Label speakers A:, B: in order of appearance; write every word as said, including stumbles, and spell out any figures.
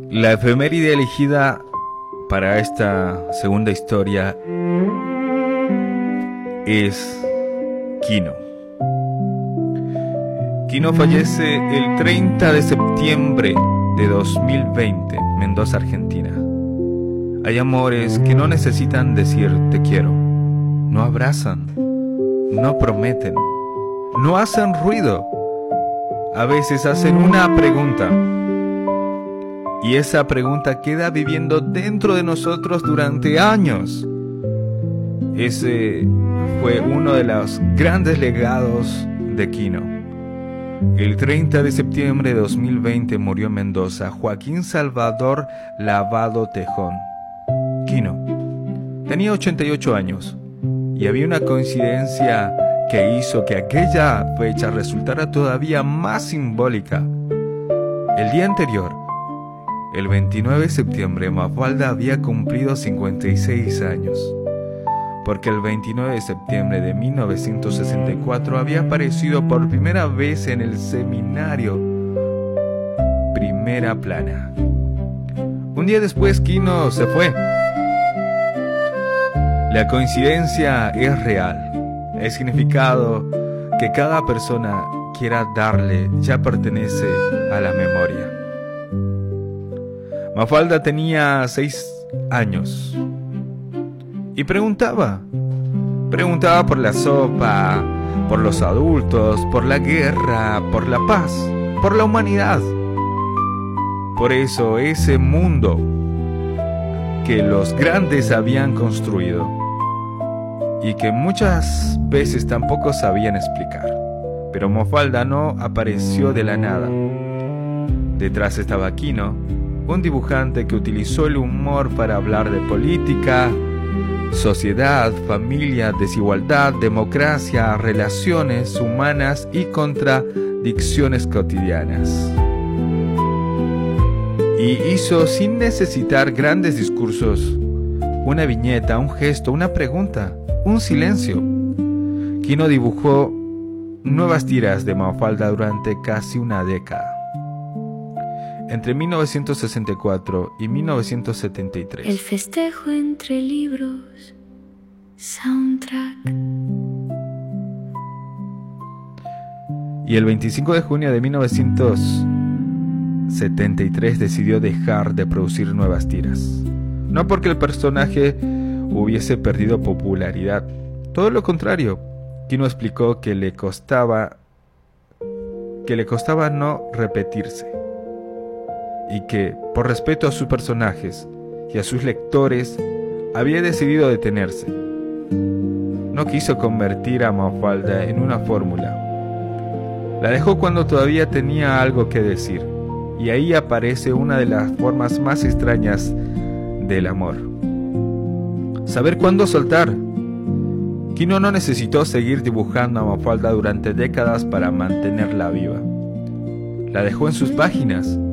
A: La efeméride elegida para esta segunda historia es Quino. Quino fallece el treinta de septiembre de dos mil veinte, Mendoza, Argentina. Hay amores que no necesitan decir te quiero, no abrazan, no prometen, no hacen ruido. A veces hacen una pregunta y esa pregunta queda viviendo dentro de nosotros durante años. Ese fue uno de los grandes legados de Quino. El treinta de septiembre de dos mil veinte murió en Mendoza Joaquín Salvador Lavado Tejón. Quino tenía ochenta y ocho años y había una coincidencia que hizo que aquella fecha resultara todavía más simbólica. El día anterior, el veintinueve de septiembre, Mafalda había cumplido cincuenta y seis años, porque el veintinueve de septiembre de mil novecientos sesenta y cuatro había aparecido por primera vez en el seminario Primera Plana. Un día después, Quino se fue. La coincidencia es real. El significado que cada persona quiera darle ya pertenece a la memoria. Mafalda tenía seis años y preguntaba. Preguntaba por la sopa, por los adultos, por la guerra, por la paz, por la humanidad. Por eso ese mundo que los grandes habían construido y que muchas veces tampoco sabían explicar. Pero Mafalda no apareció de la nada. Detrás estaba Quino, un dibujante que utilizó el humor para hablar de política, sociedad, familia, desigualdad, democracia, relaciones humanas y contradicciones cotidianas. Y hizo, sin necesitar grandes discursos, una viñeta, un gesto, una pregunta, un silencio. Quino dibujó nuevas tiras de Mafalda durante casi una década. Entre mil novecientos sesenta y cuatro y mil novecientos setenta y tres.
B: El festejo entre libros, soundtrack.
A: Y el veinticinco de junio de mil novecientos setenta y tres decidió dejar de producir nuevas tiras. No porque el personaje hubiese perdido popularidad, todo lo contrario. Quino explicó que le costaba que le costaba no repetirse y que, por respeto a sus personajes y a sus lectores, había decidido detenerse. No quiso convertir a Mafalda en una fórmula. La dejó cuando todavía tenía algo que decir, y ahí aparece una de las formas más extrañas del amor: saber cuándo soltar. Quino no necesitó seguir dibujando a Mafalda durante décadas para mantenerla viva. La dejó en sus páginas,